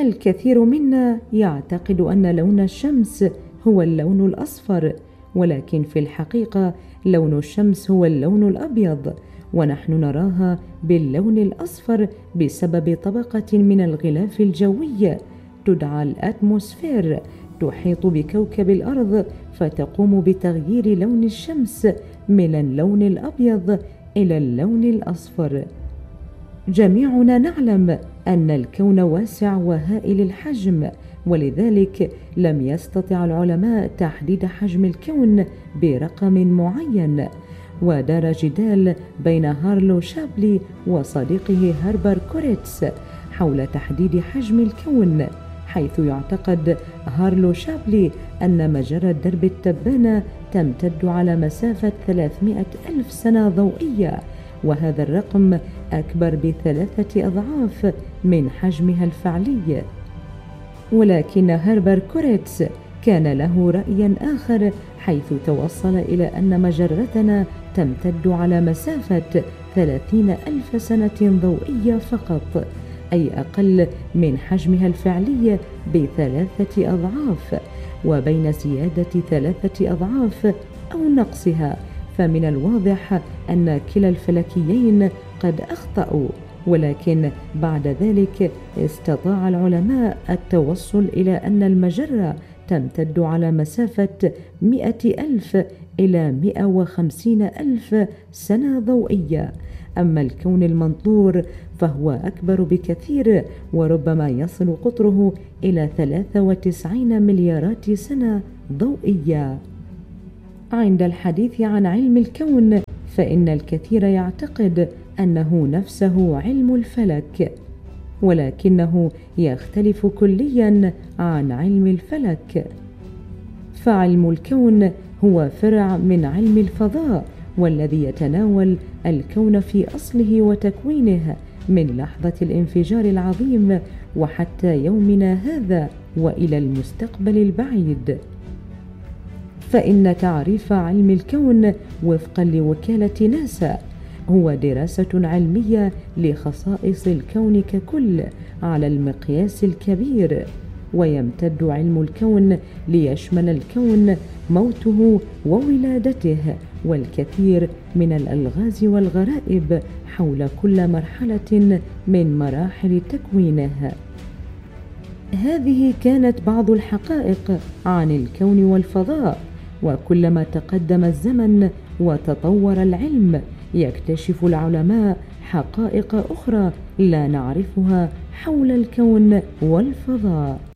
الكثير منا يعتقد أن لون الشمس هو اللون الأصفر، ولكن في الحقيقة لون الشمس هو اللون الأبيض، ونحن نراها باللون الأصفر بسبب طبقة من الغلاف الجوي تدعى الأتموسفير تحيط بكوكب الأرض، فتقوم بتغيير لون الشمس من اللون الأبيض إلى اللون الأصفر. جميعنا نعلم أن الكون واسع وهائل الحجم، ولذلك لم يستطع العلماء تحديد حجم الكون برقم معين، ودار جدال بين هارلو شابلي وصديقه هربر كوريتس حول تحديد حجم الكون، حيث يعتقد هارلو شابلي أن مجرة درب التبانة تمتد على مسافة 300 ألف سنة ضوئية، وهذا الرقم أكبر ب3 أضعاف من حجمها الفعلي. ولكن هربر كوريتس كان له رأي آخر، حيث توصل إلى أن مجرتنا تمتد على مسافة 30 ألف سنة ضوئية فقط، أي أقل من حجمها الفعلي ب3 أضعاف، وبين زيادة 3 أضعاف أو نقصها فمن الواضح أن كلا الفلكيين قد أخطأوا. ولكن بعد ذلك استطاع العلماء التوصل إلى أن المجرة تمتد على مسافة 100 ألف إلى 150 ألف سنة ضوئية. أما الكون المنظور فهو أكبر بكثير، وربما يصل قطره إلى 93 مليارات سنة ضوئية. عند الحديث عن علم الكون فإن الكثير يعتقد أنه نفسه علم الفلك، ولكنه يختلف كليا عن علم الفلك، فعلم الكون هو فرع من علم الفضاء، والذي يتناول الكون في أصله وتكوينه من لحظة الانفجار العظيم وحتى يومنا هذا وإلى المستقبل البعيد. فإن تعريف علم الكون وفقا لوكالة ناسا هو دراسة علمية لخصائص الكون ككل على المقياس الكبير، ويمتد علم الكون ليشمل الكون موته وولادته والكثير من الألغاز والغرائب حول كل مرحلة من مراحل تكوينه. هذه كانت بعض الحقائق عن الكون والفضاء، وكلما تقدم الزمن وتطور العلم يكتشف العلماء حقائق أخرى لا نعرفها حول الكون والفضاء.